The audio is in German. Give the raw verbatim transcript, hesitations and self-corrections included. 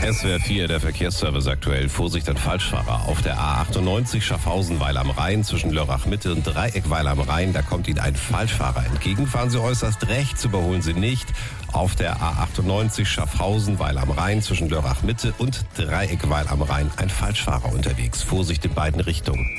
S W R vier, der Verkehrsservice aktuell. Vorsicht an Falschfahrer. Auf der A achtundneunzig Schaffhausen-Weil am Rhein zwischen Lörrach-Mitte und Dreieck-Weil am Rhein. Da kommt Ihnen ein Falschfahrer entgegen. Fahren Sie äußerst rechts, überholen Sie nicht. Auf der A achtundneunzig Schaffhausen-Weil am Rhein zwischen Lörrach-Mitte und Dreieck-Weil am Rhein ein Falschfahrer unterwegs. Vorsicht in beiden Richtungen.